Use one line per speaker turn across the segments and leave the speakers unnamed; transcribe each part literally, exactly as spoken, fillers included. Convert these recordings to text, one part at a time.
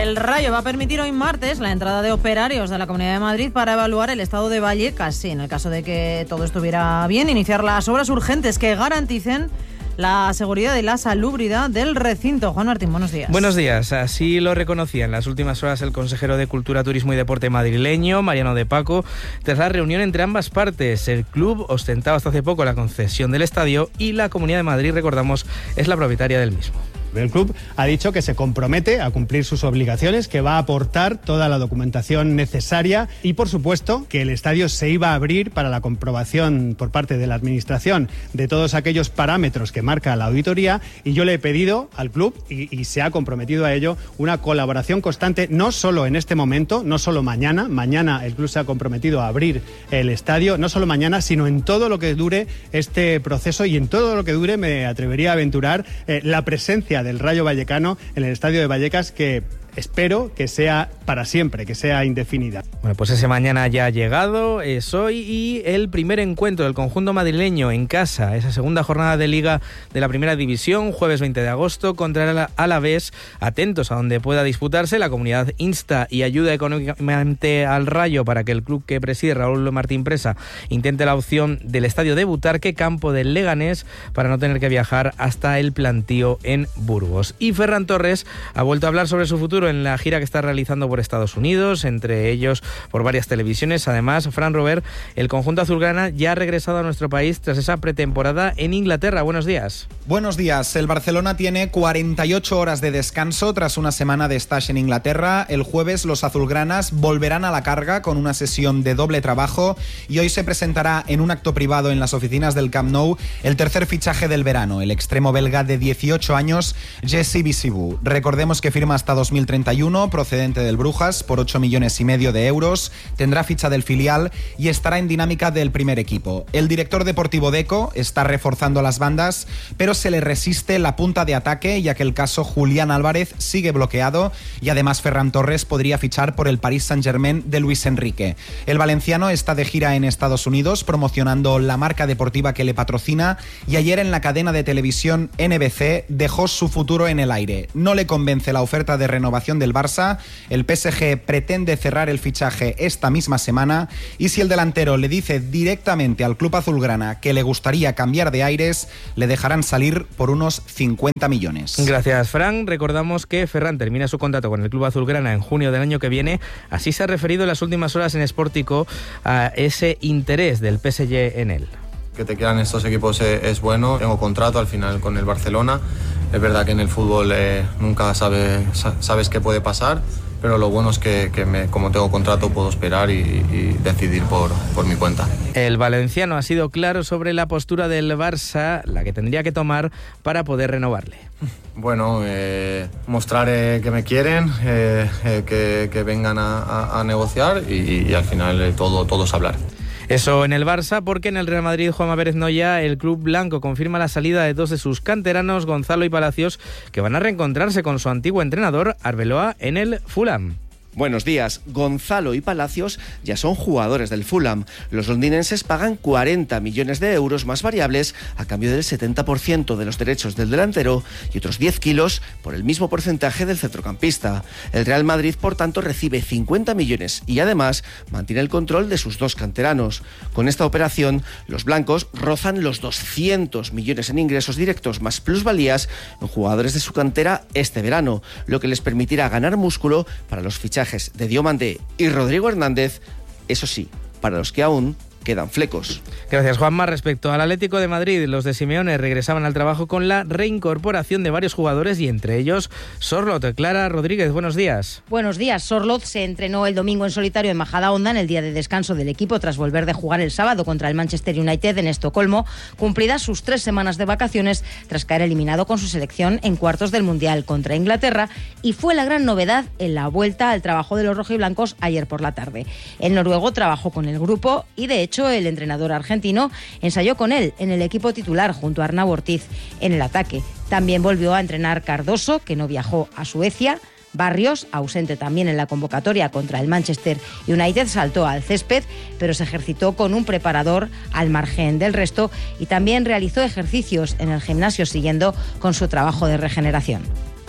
El Rayo va a permitir hoy martes la entrada de operarios de la Comunidad de Madrid para evaluar el estado de Vallecas. Sí, en el caso de que todo estuviera bien, iniciar las obras urgentes que garanticen la seguridad y la salubridad del recinto. Juan Martín, buenos días.
Buenos días. Así lo reconocía en las últimas horas el consejero de Cultura, Turismo y Deporte madrileño, Mariano de Paco, tras la reunión entre ambas partes. El club ostentaba hasta hace poco la concesión del estadio y la Comunidad de Madrid, recordamos, es la propietaria del mismo.
El club ha dicho que se compromete a cumplir sus obligaciones, que va a aportar toda la documentación necesaria y, por supuesto, que el estadio se iba a abrir para la comprobación por parte de la Administración de todos aquellos parámetros que marca la auditoría, y yo le he pedido al club, y, y se ha comprometido a ello, una colaboración constante, no solo en este momento, no solo mañana. Mañana el club se ha comprometido a abrir el estadio, no solo mañana, sino en todo lo que dure este proceso y en todo lo que dure, me atrevería a aventurar, eh, la presencia del Rayo Vallecano en el estadio de Vallecas, que espero que sea para siempre, que sea indefinida.
Bueno, pues ese mañana ya ha llegado, es hoy, y el primer encuentro del conjunto madrileño en casa, esa segunda jornada de Liga de la Primera División, jueves veinte de agosto, contra el Alavés. Atentos a donde pueda disputarse. La comunidad insta y ayuda económicamente al Rayo para que el club que preside, Raúl Martín Presa, intente la opción del estadio de Butarque, campo del Leganés, para no tener que viajar hasta el plantío en Burgos. Y Ferran Torres ha vuelto a hablar sobre su futuro en la gira que está realizando por Estados Unidos, entre ellos por varias televisiones. Además, Fran Robert, el conjunto azulgrana ya ha regresado a nuestro país tras esa pretemporada en Inglaterra. Buenos días.
Buenos días. El Barcelona tiene cuarenta y ocho horas de descanso tras una semana de stage en Inglaterra. El jueves los azulgranas volverán a la carga con una sesión de doble trabajo, y hoy se presentará en un acto privado en las oficinas del Camp Nou el tercer fichaje del verano, el extremo belga de dieciocho años, Jesse Bizibu. Recordemos que firma hasta dos mil treinta y uno, procedente del Brujas, por ocho millones y medio de euros, tendrá ficha del filial y estará en dinámica del primer equipo. El director deportivo Deco está reforzando las bandas, pero se le resiste la punta de ataque, ya que el caso Julián Álvarez sigue bloqueado, y además Ferran Torres podría fichar por el Paris Saint-Germain de Luis Enrique. El valenciano está de gira en Estados Unidos promocionando la marca deportiva que le patrocina, y ayer en la cadena de televisión N B C dejó su futuro en el aire. No le convence la oferta de renovación del Barça. El P S G pretende cerrar el fichaje esta misma semana, y si el delantero le dice directamente al club azulgrana que le gustaría cambiar de aires, le dejarán salir por unos cincuenta millones.
Gracias, Fran. Recordamos que Ferran termina su contrato con el club azulgrana en junio del año que viene. Así se ha referido en las últimas horas en Sportico a ese interés del P S G en él.
Que te quieran estos equipos es, es bueno. Tengo contrato al final con el Barcelona. Es verdad que en el fútbol eh, nunca sabe, sabes qué puede pasar, pero lo bueno es que, que me, como tengo contrato, puedo esperar y, y decidir por, por mi cuenta.
El valenciano ha sido claro sobre la postura del Barça, la que tendría que tomar para poder renovarle.
Bueno, eh, mostrar eh, que me quieren, eh, eh, que, que vengan a, a, a negociar y, y al final eh, todo, todo es hablar.
Eso en el Barça, porque en el Real Madrid, Juanma Pérez Noya, el club blanco confirma la salida de dos de sus canteranos, Gonzalo y Palacios, que van a reencontrarse con su antiguo entrenador, Arbeloa, en el Fulham.
Buenos días. Gonzalo y Palacios ya son jugadores del Fulham. Los londinenses pagan cuarenta millones de euros más variables a cambio del setenta por ciento de los derechos del delantero y otros diez kilos por el mismo porcentaje del centrocampista. El Real Madrid, por tanto, recibe cincuenta millones y además mantiene el control de sus dos canteranos. Con esta operación, los blancos rozan los doscientos millones en ingresos directos más plusvalías en jugadores de su cantera este verano, lo que les permitirá ganar músculo para los fichajes de Diomandé y Rodrigo Hernández, eso sí, para los que aún quedan flecos.
Gracias, Juanma. Respecto al Atlético de Madrid, los de Simeone regresaban al trabajo con la reincorporación de varios jugadores y entre ellos Sorloth. Clara Rodríguez, buenos días.
Buenos días. Sorloth se entrenó el domingo en solitario en Majadahonda en el día de descanso del equipo tras volver de jugar el sábado contra el Manchester United en Estocolmo, cumplidas sus tres semanas de vacaciones tras caer eliminado con su selección en cuartos del Mundial contra Inglaterra, y fue la gran novedad en la vuelta al trabajo de los rojiblancos ayer por la tarde. El noruego trabajó con el grupo y de hecho el entrenador argentino ensayó con él en el equipo titular junto a Arnau Ortiz en el ataque. También volvió a entrenar Cardoso, que no viajó a Suecia. Barrios, ausente también en la convocatoria contra el Manchester United, saltó al césped, pero se ejercitó con un preparador al margen del resto y también realizó ejercicios en el gimnasio siguiendo con su trabajo de regeneración.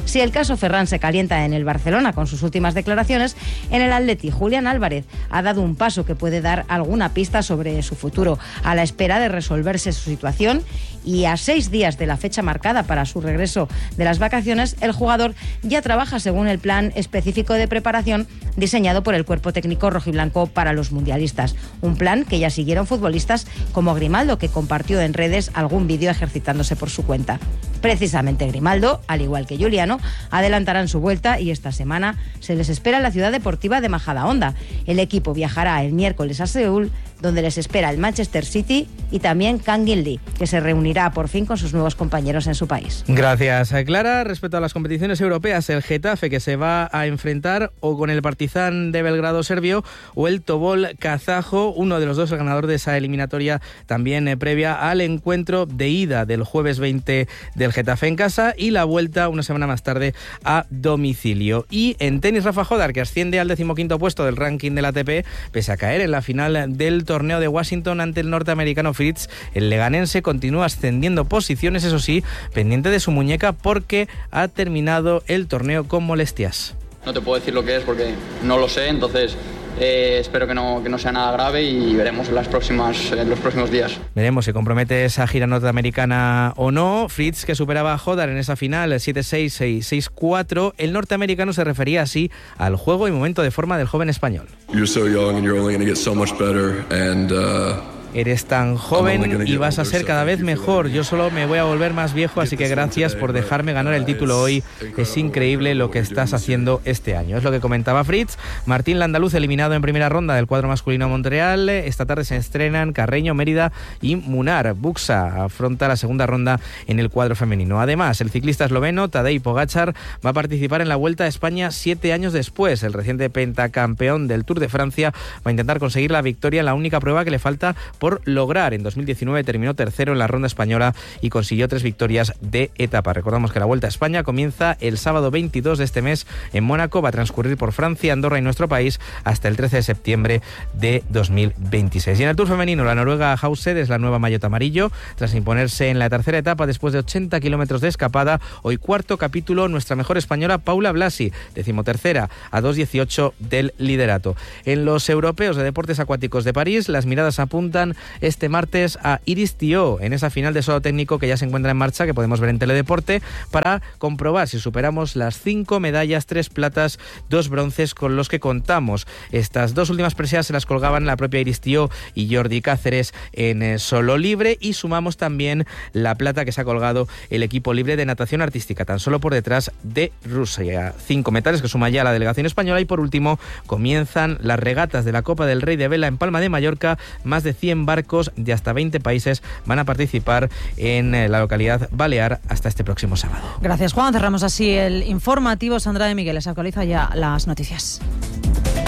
Si el caso Ferran se calienta en el Barcelona con sus últimas declaraciones, en el Atleti Julián Álvarez ha dado un paso que puede dar alguna pista sobre su futuro, a la espera de resolverse su situación, y a seis días de la fecha marcada para su regreso de las vacaciones, el jugador ya trabaja según el plan específico de preparación diseñado por el cuerpo técnico rojiblanco para los mundialistas. Un plan que ya siguieron futbolistas como Grimaldo, que compartió en redes algún vídeo ejercitándose por su cuenta. Precisamente Grimaldo, al igual que Juliano, adelantarán su vuelta y esta semana se les espera en la ciudad deportiva de Majadahonda. El equipo viajará el miércoles a Seúl, donde les espera el Manchester City y también Kang In Lee, que se reunirá por fin con sus nuevos compañeros en su país.
Gracias, Clara. Respecto a las competiciones europeas, el Getafe, que se va a enfrentar o con el Partizan de Belgrado serbio o el Tobol kazajo, uno de los dos, el ganador de esa eliminatoria también eh, previa al encuentro de ida del jueves veinte del Getafe en casa y la vuelta una semana más tarde a domicilio. Y en tenis, Rafa Jodar, que asciende al decimoquinto puesto del ranking del A T P, pese a caer en la final del torneo de Washington ante el norteamericano Fritz, el leganense continúa ascendiendo posiciones, eso sí, pendiente de su muñeca porque ha terminado el torneo con molestias.
No te puedo decir lo que es porque no lo sé, entonces eh, espero que no, que no sea nada grave y veremos en, las próximas, en los próximos días.
Veremos si compromete esa gira norteamericana o no. Fritz, que superaba a Jodar en esa final siete seis, seis seis cuatro, el norteamericano se refería así al juego y momento de forma del joven español.
You're so young and you're only going to get so much better and uh...
Eres tan joven y vas a ser cada vez mejor. Yo solo me voy a volver más viejo, así que gracias por dejarme ganar el título hoy. Es increíble lo que estás haciendo este año. Es lo que comentaba Fritz. Martín Landaluz, eliminado en primera ronda del cuadro masculino Montreal. Esta tarde se estrenan Carreño, Mérida y Munar. Buxa afronta la segunda ronda en el cuadro femenino. Además, el ciclista esloveno Tadej Pogačar va a participar en la Vuelta a España siete años después. El reciente pentacampeón del Tour de Francia va a intentar conseguir la victoria en la única prueba que le falta por lograr. En dos mil diecinueve terminó tercero en la ronda española y consiguió tres victorias de etapa. Recordamos que la Vuelta a España comienza el sábado veintidós de este mes en Mónaco, va a transcurrir por Francia, Andorra y nuestro país hasta el trece de septiembre de dos mil veintiséis. Y en el Tour femenino, la noruega Haused es la nueva maillot amarillo, tras imponerse en la tercera etapa después de ochenta kilómetros de escapada. Hoy cuarto capítulo, nuestra mejor española Paula Blasi, decimotercera a dos dieciocho del liderato. En los europeos de deportes acuáticos de París, las miradas apuntan este martes a Iris Thiault en esa final de solo técnico que ya se encuentra en marcha, que podemos ver en Teledeporte, para comprobar si superamos las cinco medallas, tres platas, dos bronces con los que contamos. Estas dos últimas preseas se las colgaban la propia Iris Thiault y Jordi Cáceres en solo libre, y sumamos también la plata que se ha colgado el equipo libre de natación artística, tan solo por detrás de Rusia. Cinco metales que suma ya la delegación española. Y por último comienzan las regatas de la Copa del Rey de Vela en Palma de Mallorca. Más de cien barcos de hasta veinte países van a participar en la localidad balear hasta este próximo sábado.
Gracias, Juan. Cerramos así el informativo. Sandra de Miguel les actualiza ya las noticias.